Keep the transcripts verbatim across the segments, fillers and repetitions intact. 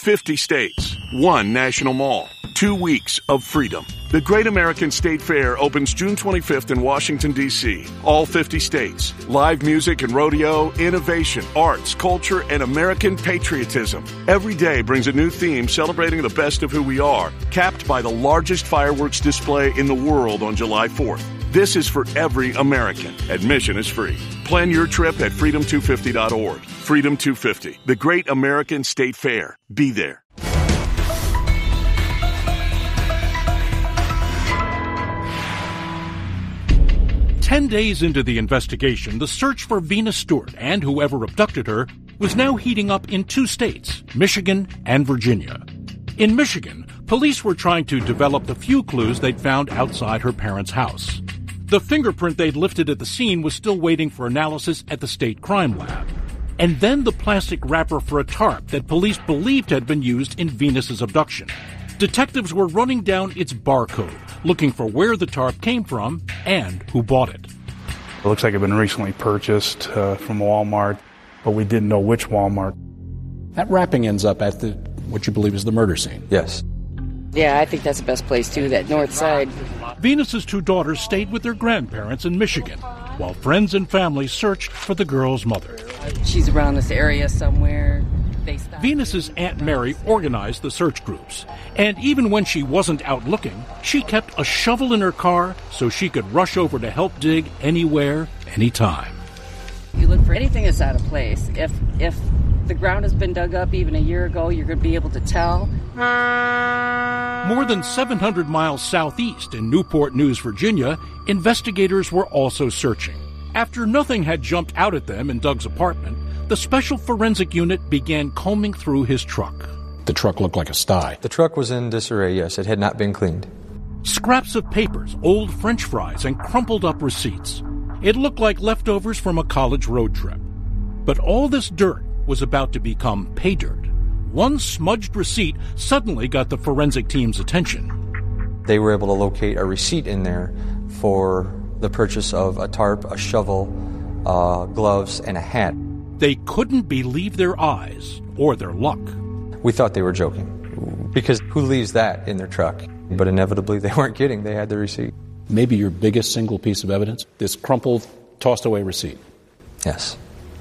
fifty states, one national mall, two weeks of freedom. The Great American State Fair opens June twenty-fifth in Washington, D C All fifty states. Live music and rodeo, innovation, arts, culture, and American patriotism. Every day brings a new theme celebrating the best of who we are, capped by the largest fireworks display in the world on July fourth. This is for every American. Admission is free. Plan your trip at freedom two fifty dot org. Freedom two fifty, the Great American State Fair. Be there. Ten days into the investigation, the search for Venus Stewart and whoever abducted her was now heating up in two states, Michigan and Virginia. In Michigan, police were trying to develop the few clues they'd found outside her parents' house. The fingerprint they'd lifted at the scene was still waiting for analysis at the state crime lab. And then the plastic wrapper for a tarp that police believed had been used in Venus's abduction. Detectives were running down its barcode, looking for where the tarp came from and who bought it. It looks like it had been recently purchased uh, from Walmart, but we didn't know which Walmart. That wrapping ends up at the what you believe is the murder scene. Yes. Yeah, I think that's the best place, too, that north side. Venus's two daughters stayed with their grandparents in Michigan, while friends and family searched for the girl's mother. She's around this area somewhere. They stopped. Venus's Aunt Mary organized the search groups, and even when she wasn't out looking, she kept a shovel in her car so she could rush over to help dig anywhere, anytime. You look for anything that's out of place. If if the ground has been dug up even a year ago, you're going to be able to tell. More than seven hundred miles southeast in Newport News, Virginia, investigators were also searching. After nothing had jumped out at them in Doug's apartment, the Special Forensic Unit began combing through his truck. The truck looked like a sty. The truck was in disarray, yes. It had not been cleaned. Scraps of papers, old French fries, and crumpled up receipts. It looked like leftovers from a college road trip. But all this dirt was about to become pay dirt. One smudged receipt suddenly got the forensic team's attention. They were able to locate a receipt in there for the purchase of a tarp, a shovel, uh, gloves, and a hat. They couldn't believe their eyes or their luck. We thought they were joking, because who leaves that in their truck? But inevitably they weren't kidding. They had the receipt. Maybe your biggest single piece of evidence, this crumpled, tossed-away receipt. Yes.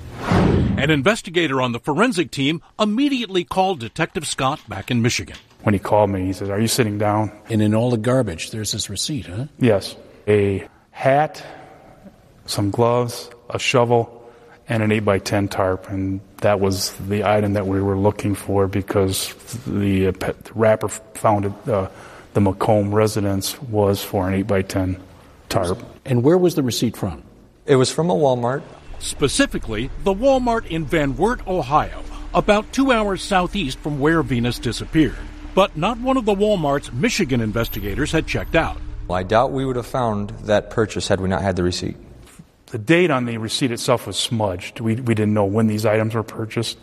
An investigator on the forensic team immediately called Detective Scott back in Michigan. When he called me, he says, "Are you sitting down?" And in all the garbage, there's this receipt, huh? Yes. A hat, some gloves, a shovel, and an eight by ten tarp. And that was the item that we were looking for because the, uh, the wrapper found at uh, the Macomb residence was for an eight by ten tarp. And where was the receipt from? It was from a Walmart. Specifically, the Walmart in Van Wert, Ohio, about two hours southeast from where Venus disappeared. But not one of the Walmart's Michigan investigators had checked out. Well, I doubt we would have found that purchase had we not had the receipt. The date on the receipt itself was smudged. We we didn't know when these items were purchased.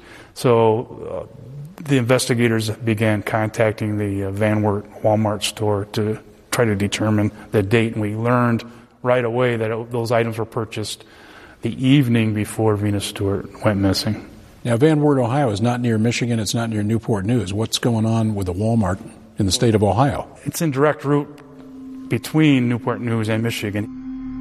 So uh, the investigators began contacting the uh, Van Wert Walmart store to try to determine the date. And we learned right away that it, those items were purchased the evening before Venus Stewart went missing. Now, Van Wert, Ohio is not near Michigan. It's not near Newport News. What's going on with the Walmart in the state of Ohio? It's in direct route between Newport News and Michigan.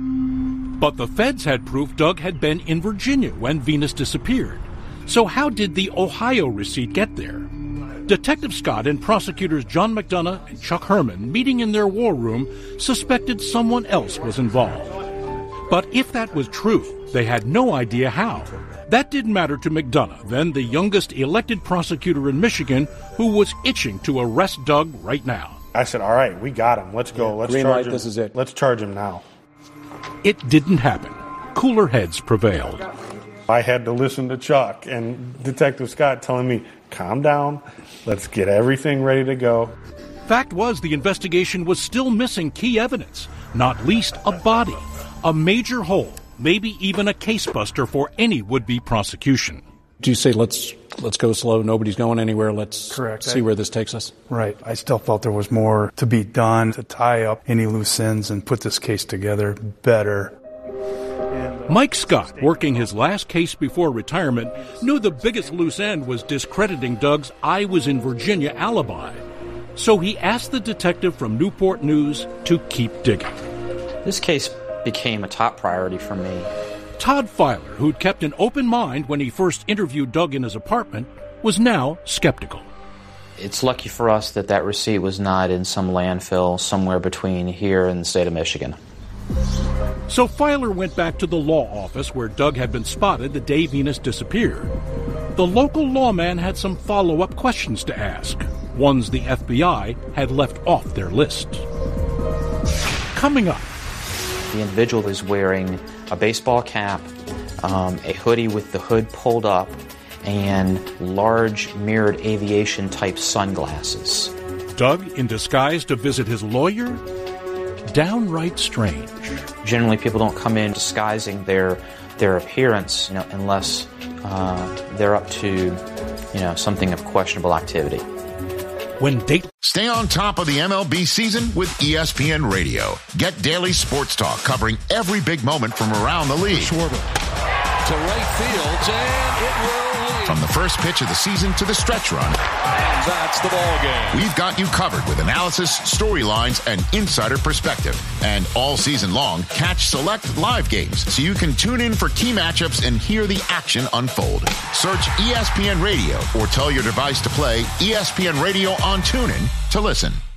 But the feds had proof Doug had been in Virginia when Venus disappeared. So how did the Ohio receipt get there? Detective Scott and prosecutors John McDonough and Chuck Herman, meeting in their war room, suspected someone else was involved. But if that was true, they had no idea how. That didn't matter to McDonough, then the youngest elected prosecutor in Michigan, who was itching to arrest Doug right now. I said, all right, we got him. Let's go. Let's Green charge light, him. this is it. Let's charge him now. It didn't happen. Cooler heads prevailed. I had to listen to Chuck and Detective Scott telling me, calm down, let's get everything ready to go. Fact was, the investigation was still missing key evidence, not least a body, a major hole, maybe even a case buster for any would-be prosecution. Do you say, let's let's go slow, nobody's going anywhere, let's Correct. see where this takes us? Right. I still felt there was more to be done to tie up any loose ends and put this case together better. And, uh, Mike Scott, working his last case before retirement, knew the biggest loose end was discrediting Doug's I was in Virginia alibi. So he asked the detective from Newport News to keep digging. This case became a top priority for me. Todd Filer, who'd kept an open mind when he first interviewed Doug in his apartment, was now skeptical. It's lucky for us that that receipt was not in some landfill somewhere between here and the state of Michigan. So Filer went back to the law office where Doug had been spotted the day Venus disappeared. The local lawman had some follow-up questions to ask, ones the F B I had left off their list. Coming up. The individual is wearing a baseball cap, um, a hoodie with the hood pulled up, and large mirrored aviation-type sunglasses. Doug in disguise to visit his lawyer? Downright strange. Generally, people don't come in disguising their their appearance, you know, unless uh, they're up to, you know, something of questionable activity. When date. Stay on top of the M L B season with E S P N Radio. Get daily sports talk covering every big moment from around the league. Schwarber to right field, and it will lead. From the first pitch of the season to the stretch run. And that's the ball game. We've got you covered with analysis, storylines, and insider perspective. And all season long, catch select live games so you can tune in for key matchups and hear the action unfold. Search E S P N Radio or tell your device to play E S P N Radio on TuneIn to listen.